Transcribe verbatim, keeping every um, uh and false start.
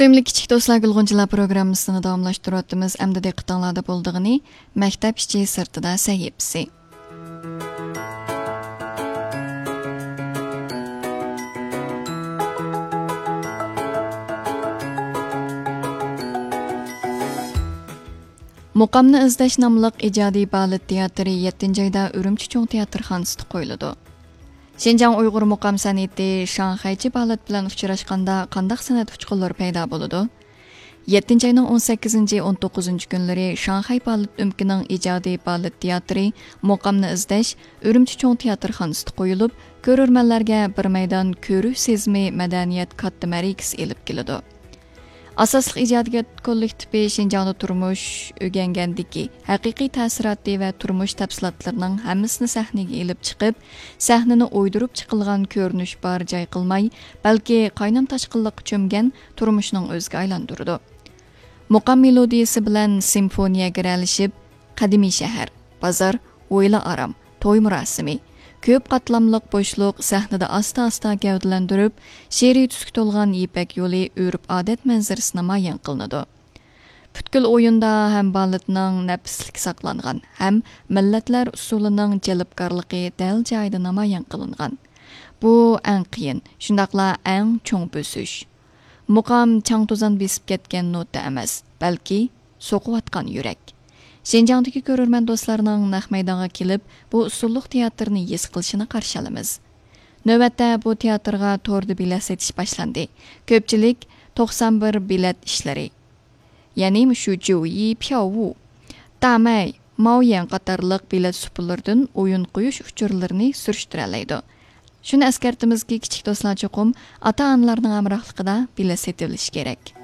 Söyümlü kichik do'stlar Gulg'unchilar programmasini davomlashtiryapmiz. Endi diqqatinglarda bo'ldig'ini maktab ichi sirtida sahifasi. Muqamni izlash nomli ijodiy balet teatri yettinchi oyda Urumchi cho'ng teatrxonasida qo'yiladi. Xinjiang Uyg'ur muqam san'ati Shanxaychi balet bilan uchrashganda qandaq san'at uchqunlari paydo bo'ladi? yettinchi oyning o'n sakkizinchi o'n to'qqizinchi kunlari Shanxay balet umkining ijodiy balet teatri muqamni izlash Urumchi cho'ng teatrxonasida qo'yilib, ko'rurmanlarga bir maydon ko'rish sezmi madaniyat katta marikasi elib keladi. Asosli ijodiyat kollektivi Xinjiangda turmush o'rgangandiki, haqiqiy ta'siroti va turmush tafsilotlarining hammasini sahnaga elib chiqib, sahnani o'ydirib chiqilgan ko'rinish bor joy qilmay, balki qaynam tashqinliq cho'mgan turmushning o'ziga aylantirdi. Muqam melodiyasi bilan simfoniyaga aralashib, qadimiy shahar, bozor, o'yla aram, to'y murosimi, ko'p qatlamliq bo'shliq sahnada asta-asta gavdalantirib, she'riy tusga to'lgan ipak yo'li o'rib odat manzarasi namoyon qilinadi. Butkul o'yinda ham baletning nafslik saqlangan, ham millatlar usulining jalbkorligi dal joyida namoyon qilingan. Bu eng qiyin, shundaqla eng cho'ng bo'sish. Muqam chang to'zon besib ketgan nota emas, balki so'qiyotgan yurak. Xinjiangdagi ko'rurman do'stlarning naq maydonga kelib, bu usulluq teatrni his qilishini qarshi olamiz. Navbatda bu teatrga to'rda bilet setish boshlandi. Ko'pchilik to'qson bir bilet ishlari. Ya'ni shu Juyi, Piaowu, Damay, Maoyan qatorliq bilet supullardan o'yin qo'yish uchurlarini surishtirib oladi. Shuni eskartimizki, kichik do'stlar cho'qim ota-onalarning amrohligida bilet setilishi kerak.